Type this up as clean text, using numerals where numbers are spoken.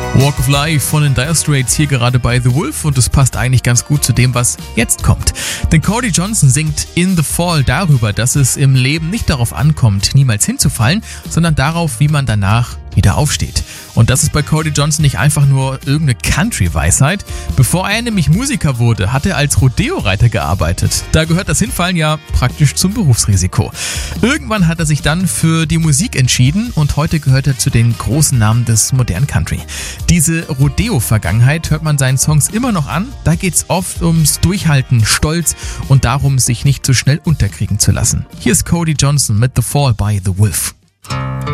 Walk of Life von den Dire Straits hier gerade bei The Wolf und es passt eigentlich ganz gut zu dem, was jetzt kommt. Denn Cody Johnson singt In the Fall darüber, dass es im Leben nicht darauf ankommt, niemals hinzufallen, sondern darauf, wie man danach wieder aufsteht. Und das ist bei Cody Johnson nicht einfach nur irgendeine Country-Weisheit. Bevor er nämlich Musiker wurde, hat er als Rodeo-Reiter gearbeitet. Da gehört das Hinfallen ja praktisch zum Berufsrisiko. Irgendwann hat er sich dann für die Musik entschieden und heute gehört er zu den großen Namen des modernen Country. Diese Rodeo-Vergangenheit hört man seinen Songs immer noch an. Da geht's oft ums Durchhalten, Stolz und darum, sich nicht zu schnell unterkriegen zu lassen. Hier ist Cody Johnson mit The Fall by The Wolf.